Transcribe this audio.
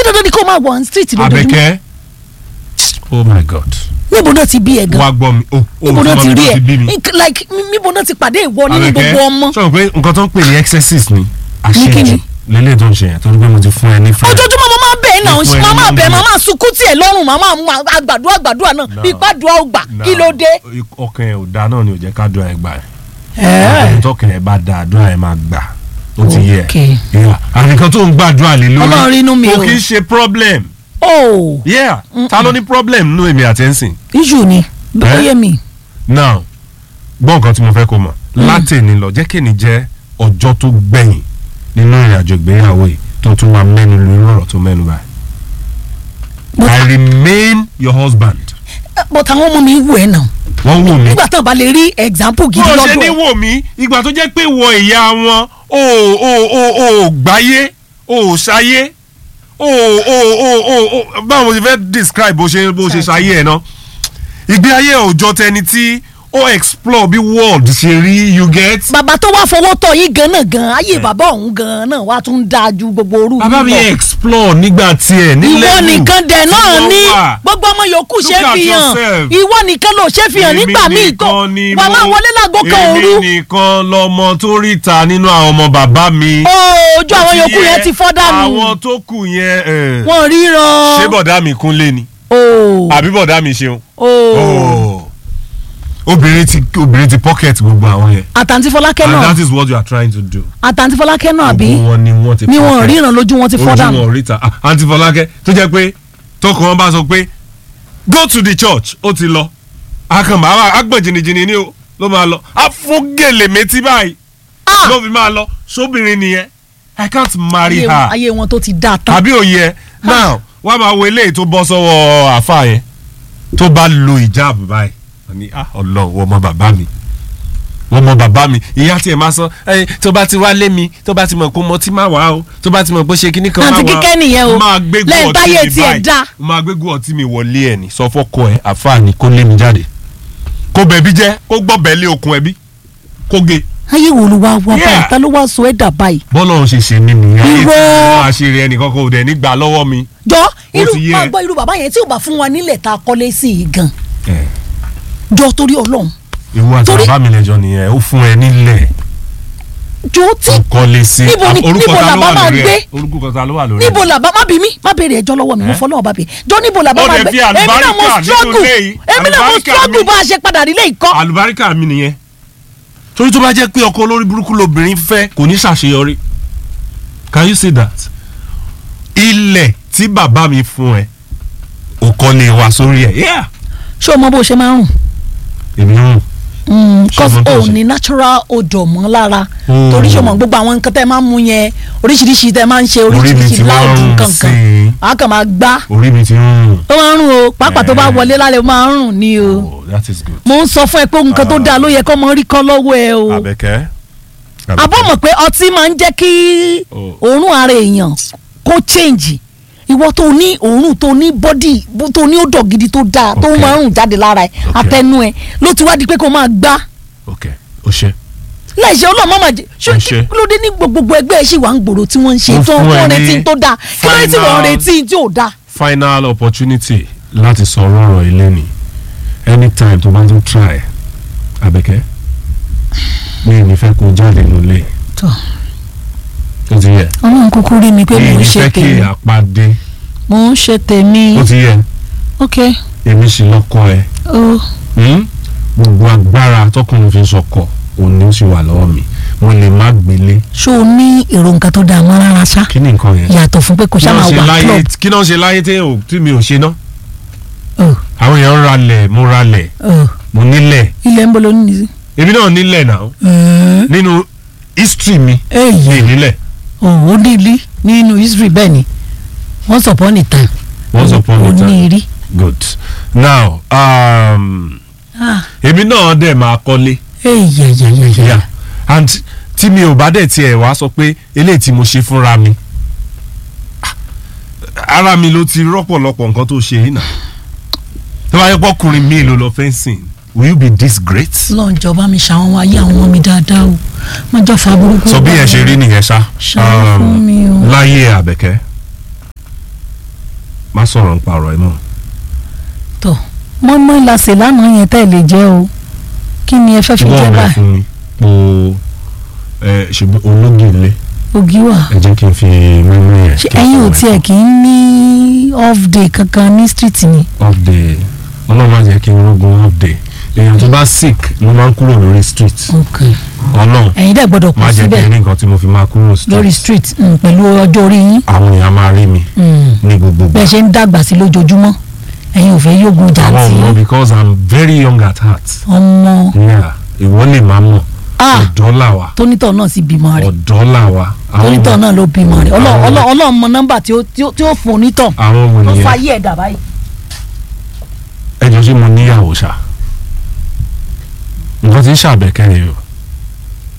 dandan ni kó máa wọ̀ on street lójoojúmọ́. Àbẹ̀kẹ́, oh my God. níbo náà ti bí ẹ gan. wá gbọ́ mi níbo náà ti rí ẹ like níbo náà ti pàdé ìwọ nínú gbogbo ọmọ. sọ pé nǹkan tó ń pè ní exercise ni àṣejù lélẹ̀ tó ń ṣe yẹn torí pé mo ti fún ẹ ní fún ẹ. ojoojúmọ́ mo máa bẹ̀ ẹ́ náà màmá bẹ̀ màmá sunkún tiẹ̀ lọ́rùn màmá àgbàdua náà ìpàdùà ó gbà kí ló dé. ọkàn ẹ ò dáa náà ni ò jẹ́ ká dùn ẹ gbà ẹ. tọkàn ẹ bá dáa dùn ẹ máa gbà ó ti yẹ àfikàn tó ń gbàdúrà lé lórí kò kì í ṣe problem. ta ló ní problem nínú èmi àti ẹ̀sìn. issue ni lóye mi. now gbọ́ nǹkan tí mo fẹ́ kó mọ̀ látẹ̀ni lọ jẹ́ kéènì jẹ́ ọjọ́ tó gbẹ̀yìn nínú ìrìnàjò ìgbéyàwó yìí tó tún máa mẹ́nu lórí ọ̀rọ̀ tó mẹ́nu báyìí. I remain your husband. but àwọn ọmọ mi wù ẹ́ náà. wọ́n wù mí. nígbà tó bá lè rí example gidi lọ́dọ̀. wọ́n ṣe ní wò mí ìgbà tó jẹ́ pé wọ ìyá wọn ò gbáyé ò ṣayé báwo mo ti fẹ́ describe bó ṣe ṣayé ẹ̀ náà ìgbé ayé òòjọ́ tẹni tí ó explore bí world ṣe rí you get. bàbá tó wá fọwọ́ tọ̀ yín gan ayé bàbá òun gan náà wá tún dáa ju gbogbo orú. bàbá mi explore nígbà tiẹ̀ nílẹ̀ ìwọ nìkan dẹ̀ náà ní gbogbo ọmọ yòókù ṣe fi hàn ìwọ nìkan ló ṣe fi hàn nígbà míì tó wà máa wọlé láago kan òru. èmi nìkan lọmọ tó ríta nínú àwọn ọmọ bàbá mi. ojú àwọn yòókù yẹn ti fọ́ dànù. àwọn tó kù yẹn. wọ́n ríran. ṣé bọ̀dá mi Kúnlé ni. àbí bọ̀dá mi Ṣeun. obìnrin ti pocket gbogbo àwọn yẹn. àtàntí Fọlákẹ́ náà. and that is what you are trying to do. àtàntí Fọlákẹ́ náà àbí. gbogbo wọn ni wọ́n ti pocket. ni wọ́n ríran lójú wọn ti fọ́ dànù. ojú wọn ríta àǹtí Fọlákẹ́ tó jẹ́ pé tọkọ wọn bá sọ pé go to the church ó ti lọ akànbá agbọ̀n jìnnìjìnnì ni ó ló máa lọ afúngèlè méjì báyìí ló fi máa lọ sóbìnrin nìyẹn I can't marry her. ayé wọn tó ti dáa tán. àbí òye now wọ́n máa wo eléyìí tó bọ́ sọ́wọ́ àfa yẹn tó bá lo ìjáàbù báyìí ní Ọlọ́run wọ́n mọ bàbá mi ìyá tiẹ̀ máa sọ tó bá ti wá lé mi tó bá ti mọ̀ pé mo ti máa wá o tó bá ti mọ̀ pé ṣe kíní kan máa wá àti kíkẹ́ nìyẹn o lẹ́yìn táyé tiẹ̀ dá. máa gbégbó ọtí mi wọlé ẹ̀ ní sọ fọ́kọ ẹ̀ àfààní kó lé mi jáde kó bẹ̀bí jẹ́ kó gbọ́ bẹ̀lẹ́ okùn ẹbí kó ge. ayé wo ló wá wá báyìí ta ló wá sọ ẹ̀ dà báyìí. bọ́lá òun ṣe ní nìyẹn ayé tí wọ́n àṣírí ẹnìkan kò dẹ̀ nígbà lọ́wọ́ mi. jọ irú bàbá yẹn tí ò bá fún wa nílẹ̀ ta kọ́lé sí i gan jọ torí Ọlọ́run. ìwọ àti bàbá mi lẹ́jọ́ nìyẹn ó fún ẹ nílẹ̀. jọ tí kọ́lé sí níbo làbá máa gbé orúkọ ta ló wà lórí. níbo làbá má bí mi má béèrè ẹjọ́ lọ́wọ́ mi mo fọ́ lọ́wọ́ bá bẹ̀ jọ níbo làbá máa gbé èmi náà mo struggle bá a ṣe padà nílé ìkọ́. àlùbáríkà mi nìyẹn torí tó bá jẹ́ pé ọkọ olórí burúkú lobìnrin fẹ́ kò ní ṣàṣeyọrí can you say that ilẹ̀ tí bàbá mi fún ẹ ò kọ́lé wa sórí ẹ̀. ṣé o mọ bó ṣe máa ń rùn. èmi ń rùn. cause o ní natural odor mọ́ lára torí ṣe mọ̀ gbogbo àwọn nǹkan tẹ́ máa ń mú yẹn oríṣiríṣi tẹ́ máa ń ṣe oríṣiríṣi láàdùn kankan a kàn máa gbá. orí mi ti ń rùn. ó máa ń rùn o pàápàá tó bá wọlé lálẹ́ ó máa ń rùn ni o. oh that is good. mo ń sọ fún ẹ pé nǹkan tó dáa ló yẹ kó mọ rí kọ́ lọ́wọ́ ẹ o. Àbẹ̀kẹ́. àbọ̀ mọ̀ pé ọtí máa ń jẹ́ kí òórùn ara èèyàn kó change ìwọ tó ní òórùn tó ní bọ́dì tó ní odò gidi tó dáa tó máa ń rùn jáde lára ẹ àtẹnu ẹ ló ti wá di pé kó máa gbá. ok o ṣe. láìṣe ọlọ́mọ máa jẹ ṣé kí ló dé ní gbogbo ẹgbẹ́ ẹ̀ ṣì wà ń gbòòrò tí wọ́n ń ṣe tó ń retí tó dáa kí ló dé tí wọ́n retí tí ò dáa. final opportunity láti sọ̀rọ̀ ọ̀rọ̀ ilé ni anytime tó bá tún try Àbẹ̀kẹ́ mi ò ní fẹ́ kó jáde nílé. ó ti yẹ. Ọlọ́run kúkú rí mi pé mo ń ṣe tèmi. ìfẹ́ kí àpàdé. mo ń ṣe tèmi. ó ti yẹ. ok. èmi sì lọ́kọ ẹ. gbogbo agbára tọkùnrin fi sọkọ òní ó sì wà lọ́wọ́ mi mo lè má gbélé. ṣé o ní èrò nǹkan tó dáa mọ́ rárá ṣá. kí ni nǹkan yẹn. yàtọ̀ fún pé kò ṣáà máa wà club. kí náà ṣe láyé tí mi ò ṣe ná. àwọn èèyàn ń ralẹ̀ mo ralẹ̀ mo nílẹ̀. ilẹ̀ ń bọ̀ lónìí nìyí. èmi náà nílẹ̀ náà nínú history mi ní nílẹ̀. ó ní ilé nínú history bẹ́ẹ̀ ni once upon a time. once upon a time. ó ní irí. good now èmi náà dẹ̀ máa kọ́lé. yeah. and tí mi ò bá dẹ̀ tiẹ̀ wá sọ pé eléyìí tí mo ṣe fúnra mi ara mi ló ti rọ́pọ̀lọpọ̀ nǹkan tó ṣe yìí náà tó bá yẹ pọ́kùnrin mi ló lọ fẹ́ǹsìn will you be this great. lọ́njọba mi ṣàwọn ayé àwọn mi dáadáa o má jọ fa burúkú. sọ bí yẹn ṣe rí nìyẹn ṣá ṣàwọn fún mi o. láyé Àbẹ̀kẹ́ má sọ̀rọ̀ nípa ọ̀rọ̀ ẹ̀ náà. tó mọ́mọ́ ìlàsẹ̀ lánàá yẹn tẹ́ ẹ lè jẹ́ o kí ni ẹ fẹ́ fi jẹ́ báyìí. fún mi po ṣùgbọ́n ológi ilé ògì wà. ẹ jẹ́ kí n fi mímú yẹn. ṣé ẹ̀yin ò tiẹ̀ kì í ní off day kankan ní street ni. off day ọlọ́run máa jẹ́ kí n rógun off day èèyàn tó bá sick ló máa ń kúrò lórí street. ọlọ́run ẹ̀yin dẹ̀ gbọ́dọ̀ kú má jẹ́ kí síbẹ̀ n rí nǹkan tí mo fi máa kúrò street. lórí street pẹ̀lú ọjọ́ orí yín. àwọn èèyàn máa rí mi ní gbogbo gbà. bẹ́ẹ̀ ṣe ń dàgbà sí lójoojúmọ́ ẹ̀yin ò fẹ́ yógun jà àwọn tí. ọmọ because I'm very young at heart. ọmọ yeah ìwọ lè máa mọ̀ ọ̀dọ́ là wà. tónítọ̀ náà sì bímọ rẹ̀. ọ̀dọ́ là wà. tónítọ̀ náà ló bímọ rẹ̀ ọlọ́run mọ nọ́mbà tí ó fún onítọ̀. àwọn ọmọ tó nìyẹn. fa ayé ẹ̀dá báyìí. ẹ jọ sí mo níyàwó ṣá nǹkan tí ń ṣàbẹ̀kẹ́ rèé o.